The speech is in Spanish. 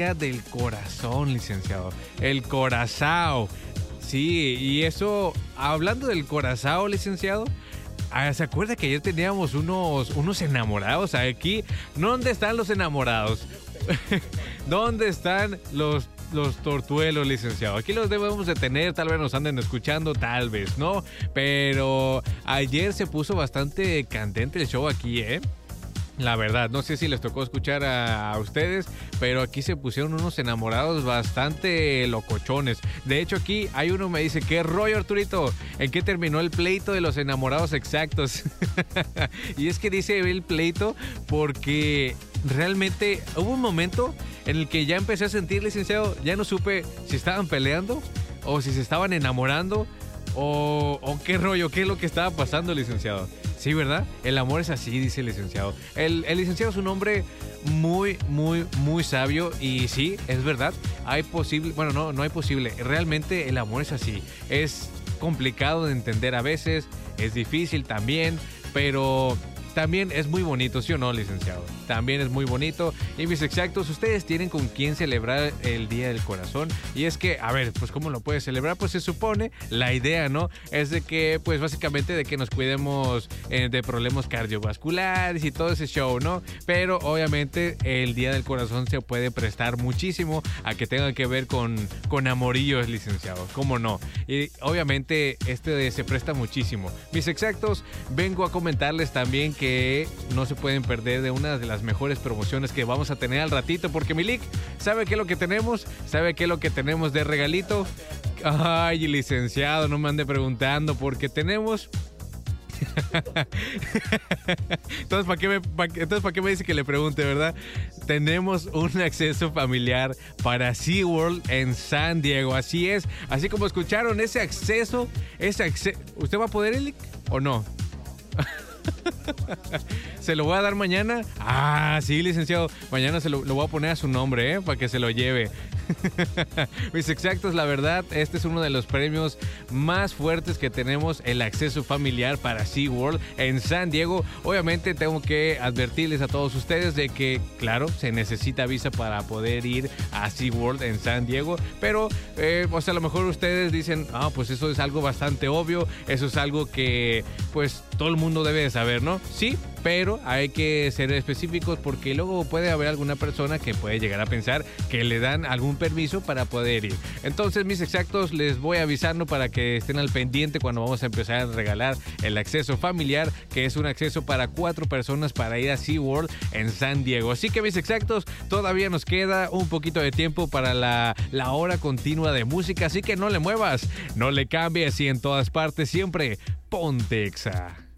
del corazón, licenciado. El Curazao. Sí, y eso, hablando del Curazao, licenciado, ¿se acuerda que ayer teníamos unos enamorados aquí? ¿Dónde están los enamorados? ¿Dónde están los tortuelos, licenciado? Aquí los debemos de tener, tal vez nos anden escuchando, tal vez, ¿no? Pero ayer se puso bastante candente el show aquí, ¿eh? La verdad, no sé si les tocó escuchar a ustedes, pero aquí se pusieron unos enamorados bastante locochones. De hecho, aquí hay uno que me dice, ¿qué rollo, Arturito? ¿En qué terminó el pleito de los enamorados exactos? Y es que dice el pleito porque realmente hubo un momento en el que ya empecé a sentir, licenciado, ya no supe si estaban peleando o si se estaban enamorando o qué rollo, qué es lo que estaba pasando, licenciado. Sí, ¿verdad? El amor es así, dice el licenciado. El licenciado es un hombre muy, muy, muy sabio y sí, es verdad. No hay posible. Realmente el amor es así. Es complicado de entender a veces, es difícil también, pero también es muy bonito, ¿sí o no, licenciado? También es muy bonito. Y mis exactos, ustedes tienen con quién celebrar el Día del Corazón. Y es que, a ver, pues ¿cómo lo puedes celebrar? Pues se supone, la idea, ¿no? Es de que, pues básicamente de que nos cuidemos de problemas cardiovasculares y todo ese show, ¿no? Pero obviamente el Día del Corazón se puede prestar muchísimo a que tenga que ver con amorillos, licenciado. ¿Cómo no? Y obviamente se presta muchísimo. Mis exactos, vengo a comentarles también que no se pueden perder de una de las mejores promociones que vamos a tener al ratito, porque Milik, ¿sabe qué es lo que tenemos? ¿Sabe qué es lo que tenemos de regalito? Ay, licenciado, no me ande preguntando, porque tenemos... Entonces, ¿para qué me dice que le pregunte, verdad? Tenemos un acceso familiar para SeaWorld en San Diego. Así es, así como escucharon, ese acceso... ¿Usted va a poder, Elic, o no? ¿Se lo voy a dar mañana? Ah, sí, licenciado. Mañana lo voy a poner a su nombre, para que se lo lleve. Mis exactos, la verdad, este es uno de los premios más fuertes que tenemos, el acceso familiar para SeaWorld en San Diego. Obviamente tengo que advertirles a todos ustedes de que, claro, se necesita visa para poder ir a SeaWorld en San Diego, pero a lo mejor ustedes dicen, pues eso es algo bastante obvio, eso es algo que pues todo el mundo debe de saber, ¿no? Sí, pero hay que ser específicos porque luego puede haber alguna persona que puede llegar a pensar que le dan algún permiso para poder ir. Entonces, mis exactos, les voy avisando para que estén al pendiente cuando vamos a empezar a regalar el acceso familiar, que es un acceso para 4 personas para ir a SeaWorld en San Diego. Así que, mis exactos, todavía nos queda un poquito de tiempo para la hora continua de música, así que no le muevas, no le cambies y en todas partes siempre ponte Exa.